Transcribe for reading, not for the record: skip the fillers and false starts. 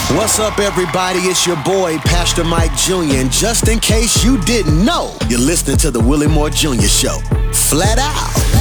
What's up, everybody? It's your boy, Pastor Mike Jr. And just in case you didn't know, you're listening to the Willie Moore Jr. Show. Flat out.